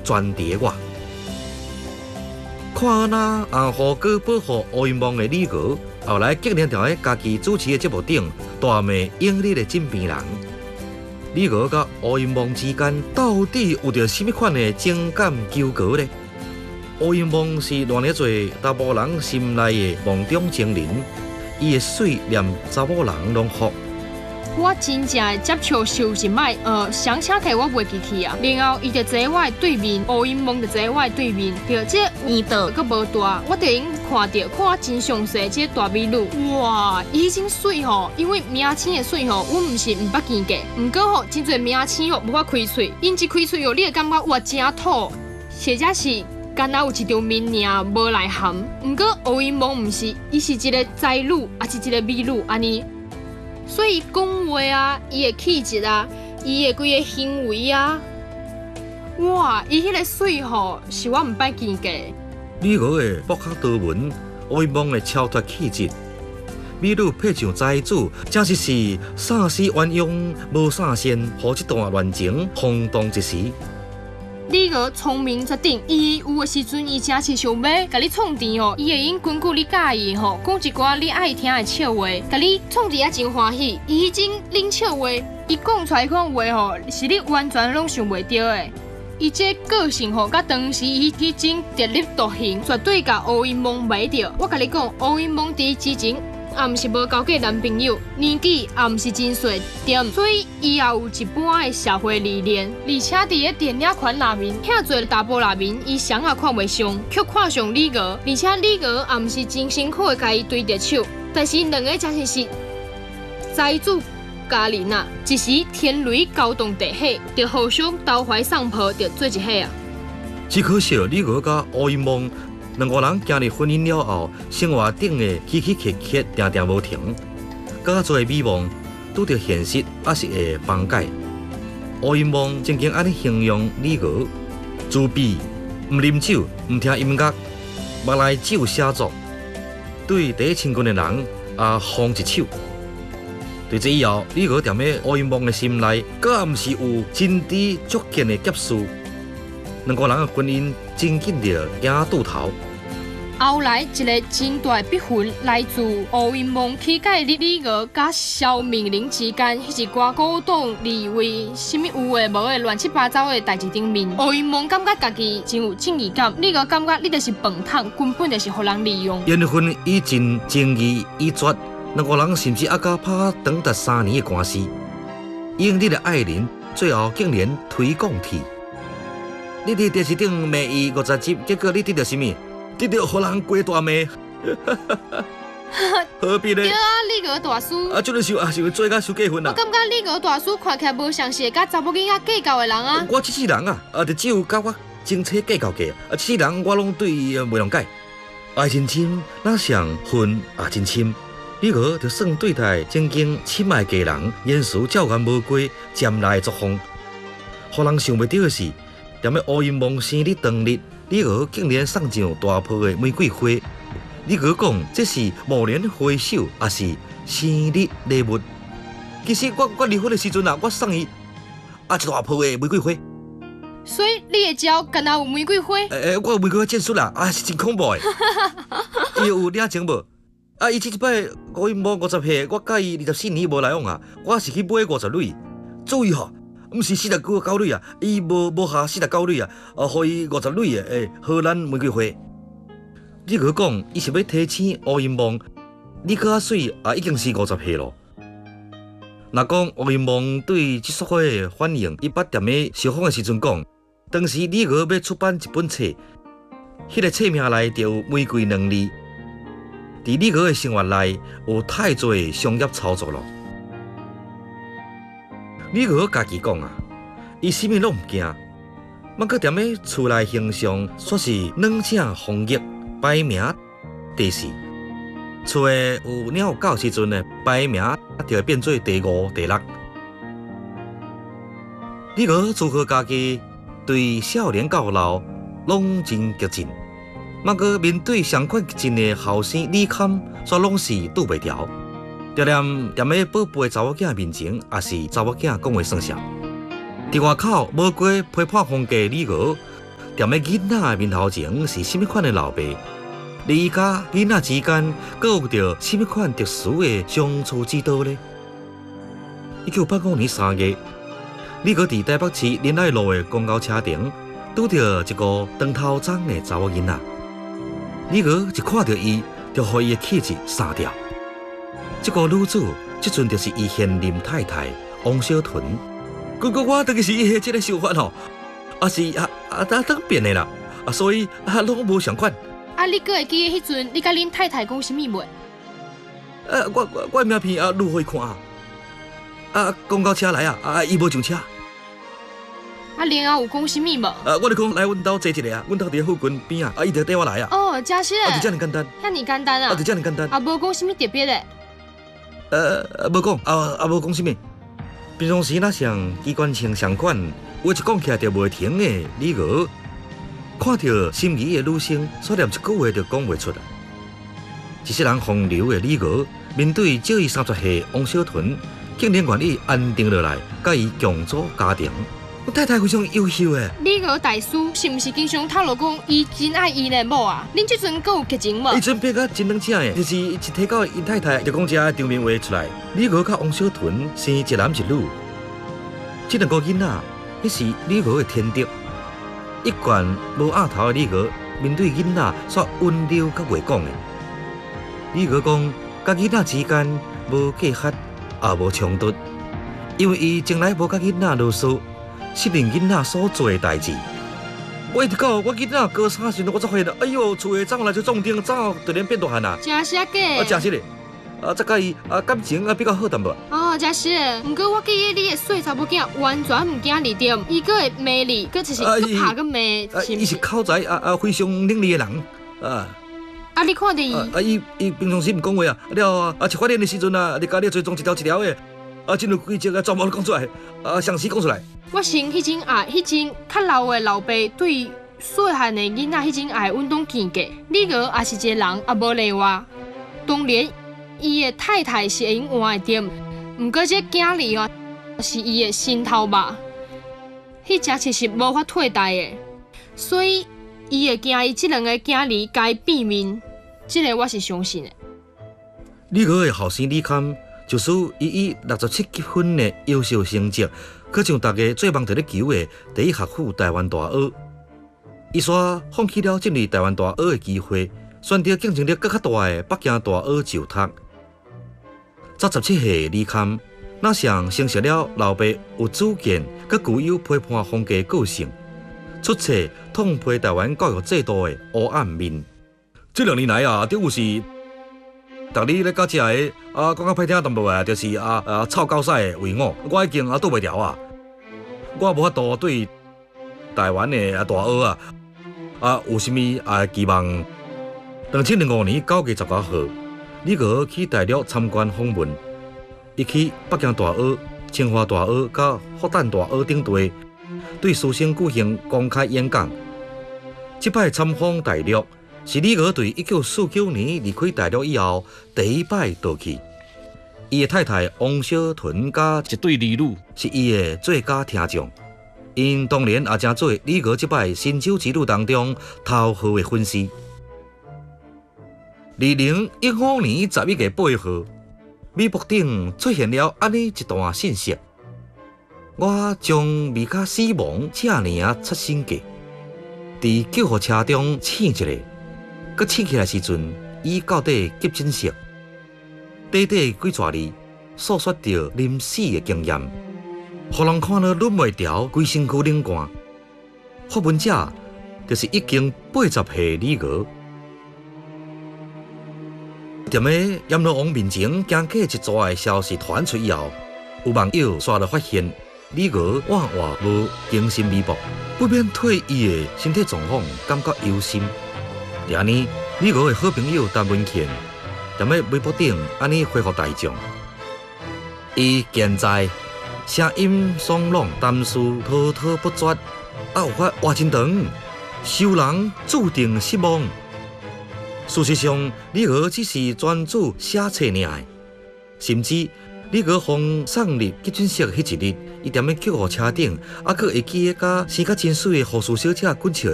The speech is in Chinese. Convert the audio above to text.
全伫我。看那护歌保护乌云梦的李娥，后来竟然在家己主持的节目顶大骂英丽的枕边人。李娥甲乌云梦之间到底有着什么款的情感纠葛呢？乌云梦是恋了做查某人心内的梦中情人，伊的水连查某人拢服。 我真正会接受受一摆，想请起我袂记起啊。然后伊就坐我的对面，乌云梦就坐我的对面，着这圆道阁无大，我就已经看我真详细这大美女，哇，伊真水吼！因为名青的水吼，阮毋是毋捌见过，毋过吼真侪名青吼无法开喙，因一开喙吼，你会感觉哇真土，或者是敢若有一张面尔无内涵。毋过乌云梦毋是，伊是一个才女，也是一个美女安尼。所以讲话啊，伊的气质啊，伊的规个行为啊，哇，伊迄个水吼是我毋捌见过。 李娥的博学多闻，乌云梦的超脱气质，美女配上才子，真是啥时鸳鸯无啥仙，互这段恋情轰动一时。 李娥聪明绝顶，伊有的时阵，伊真是想要甲你创甜哦，伊会用根据你介意吼，讲一寡你爱听的笑话，甲你创甜啊真欢喜。伊迄种冷笑话，伊讲出来款话吼，是你完全拢想袂到的。伊这个性吼，甲当时伊迄种特立独行，绝对甲乌云梦买着。我甲你讲，乌云梦伫之前。也毋是无交过男朋友，年纪也毋是真细点，所以伊也有一般的社会历练，而且伫个电影圈内面，遐侪大波内面，伊谁也看袂上，却看上李娥，而且李娥也毋是真辛苦的甲伊对着手，但是两个真是才子佳人啊，一时天雷勾动地火，就互相投怀送抱，就做一下啊。 只可惜李娥甲乌云梦。两个人行入婚姻了后，生活顶的起起伏伏，定定无停。较多美梦拄着现实，也是会崩解。乌云梦曾经安尼形容李娥：自闭，唔啉酒，唔听音乐，目内只有写作。对第一亲近的人也放一手。对这以后，李娥踮喺乌云梦的心内，敢毋是有真挚足坚的结束？两个人的婚姻真紧着行渡头。 后来一个真大逼婚来自乌云梦起解李娥甲萧明玲之间，迄一寡古董立位，什么有诶无诶乱七八糟诶代志顶面。乌云梦感觉家己真有正义感，李娥感觉你就是笨桶，根本就是互人利用。 缘分已尽，情义已绝，两个人甚至还甲拍长达3年的官司。英丽的爱人最后竟然推广去。你伫电视顶骂伊50集，结果你得到什么？得到互人过大骂，何必呢？ 对啊，李娥大叔。 这个是要做甲收结婚啦。 我感觉李娥大叔看起来无像是会甲查某囡仔计较的人啊。 我这世人就只有甲我前妻计较过，这世人我拢对伊袂谅解。爱真深，哪像恨也真深。李娥就算对待曾经深爱家人，言辞照然无过，渐来作风。互人想袂到的是，踮咧乌云梦生日当日。李娥竟然送上大棵的玫瑰花，李娥讲这是蓦然回首，也是生日礼物。其实我离婚的时阵我送伊一大棵的玫瑰花。 所以你的招敢若有玫瑰花？ 我有玫瑰花证书啦，是真恐怖的。伊有领情无？伊这一摆乌云梦50岁，我甲伊24年无来往啊，我是去买50蕊。注意吼！毋是49蕊啊，伊无下49蕊啊，互伊50蕊的荷兰玫瑰花。你佮讲，伊是要提醒乌云梦，你较水已经是50岁咯。若讲乌云梦对这束花的反应，伊捌踮咧受访的时阵讲，当时李娥要出版一本册，迄个册名内就有玫瑰2字。伫李娥的生活内有太多商业操作咯。李娥家己讲伊啥物拢唔惊，莫搁踮咧厝内形象说是软正风月，排名第4。厝的有鸟狗时阵呢，排名就会变做第5、第6。李娥自豪家己对少年到老拢真激进，莫搁面对上款激进的后生李侃，却拢是拄袂调。常常踮咧宝贝查某囝面前，也是查某囝讲话算数。伫外口无过批判风格李娥， 踮咧囡仔的面头前是甚物款的老爸，你甲囡仔之间，阁有着甚物款特殊的相处之道呢？1985年3月，李哥伫台北市仁爱路的公交车停，拄着一个长头棕的查某囡仔。李哥一看到伊，就互伊的气质杀掉。这个女子，即阵就是伊现任太太王小屯。我当然是伊的这个想法吼，是当变的啦，所以拢无相款。 你阁会记得迄阵你甲恁太太讲啥物袂？ 我名片录互伊看公交车来伊无上车。 然后有讲啥物无？ 我就讲来阮兜坐一下阮兜伫附近边伊就缀我来哦，真是诶。 就这样简单。 遐尼简单啊？ 就这样简单。 无讲啥物特别诶。 无讲无讲啥物。平常时若像机关枪相款，话一讲起来就袂停的李娥，看到心仪的女生，却连一句话就讲袂出来。一世人风流的李娥，面对少伊30岁王小屯，竟然愿意安定落来，甲伊共组家庭。我太太非常优秀诶。 李娥大师是毋是经常透露讲伊真爱伊的某啊？恁即阵阁有激情无？ 伊阵变甲真冷静诶，就是一提到因太太，就讲这场面话出来。李娥甲王小屯生一男一女，这两个囡仔，迄是李娥的天敌。一贯无额头的李娥，面对囡仔煞温柔甲袂讲诶。李娥讲，甲囡仔之间无隔阂，也无冲突，因为伊从来无甲囡仔啰嗦。适应囡仔所做的代志。我一直到我囡仔高3时，我才发现，哎呦，厝的长来就壮丁，长突然变大汉啊！ 真是假？ 真是嘞。再甲伊感情比较好淡薄。 哦，真是。不过我记得你的细查某囝完全唔惊你点，伊个会骂你，个就是个拍个骂。 伊是口才非常伶俐的人你看到伊？ 伊平常时唔讲话了吃饭店的时阵你家己追踪一条一条的。真有几只全部都讲出来，详细讲出来。 我想迄种较老的老爸对细汉的囡仔迄种爱运动见解，李娥也是一个人，也无例外。当然，伊的太太是会用换的点，不过这囝儿是伊的心头肉，迄只其实无法替代的。所以，伊会惊伊这两个囝儿该变面，这个我是相信的。 李娥的后生李堪。就是伊以67积分的优秀成绩，可上大家最望在咧求的第一学府台湾大学。伊煞放弃了进入台湾大学的机会，选择竞争力更较大的北京大学就读。才17岁李堪，那上承袭了老爸有主见，佮具有批判风格个性，出册痛批台湾教育制度的黑暗面。这2年来政府是。逐日咧甲遮个讲较歹听淡薄就是臭狗屎的为我，我已经躲袂牢啊！我无法度对台湾的大学有啥物期望。2005年9月19号，李娥去大陆参观访问，伊去北京大学、清华大学、甲复旦大学等地，对师生举行公开演讲。这摆参访大陆。是李娥对1949年离开大陆以后第一摆倒去。伊的太太王小屯甲一对儿女是伊的最佳听众，因当然也正做李娥这摆新手之路当中头号的粉丝。2015年11月8号，微博顶出现了安尼一段信息：我将未甲死亡这尔出身价，伫救护车中醒一下。佮醒起来时阵，伊到底急诊室，短短几逝字，诉说着临死的经验，互人看了忍袂牢，规身躯冷汗。发文者就是已经80岁李娥，踮咧阎罗王面前，惊过一撮的消息传出以后，有网友刷了发现李娥换无更新微博，不免对伊的身体状况感觉忧心。第二年，李娥的好朋友陈文茜踮咧微博顶安尼回复大众：伊健在，声音爽朗，谈事滔滔不绝，有法活真长，受人注定失望。事实上，李娥只是专注写册尔，甚至李娥方送入急诊室迄一日，伊踮咧救护车顶，还佫会记得甲生甲真水的护士小姐滚笑